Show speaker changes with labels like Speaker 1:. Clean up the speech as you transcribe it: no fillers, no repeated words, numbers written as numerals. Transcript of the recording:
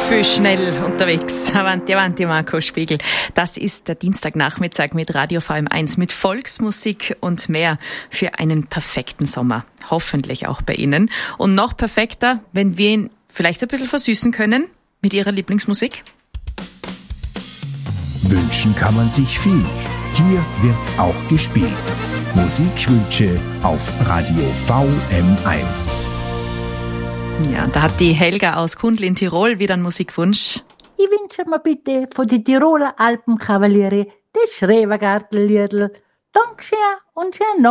Speaker 1: viel schnell unterwegs. Avanti, avanti, Marco Spiegel. Das ist der Dienstagnachmittag mit Radio VM1 mit Volksmusik und mehr für einen perfekten Sommer. Hoffentlich auch bei Ihnen. Und noch perfekter, wenn wir ihn vielleicht ein bisschen versüßen können mit Ihrer Lieblingsmusik.
Speaker 2: Wünschen kann man sich viel. Hier wird's auch gespielt. Musikwünsche auf Radio VM1.
Speaker 1: Ja, da hat die Helga aus Kundl in Tirol wieder einen Musikwunsch.
Speaker 3: Ich wünsche mir bitte von den Tiroler Alpenkavaliere das Schrebergartenliedl. Dankeschön und schön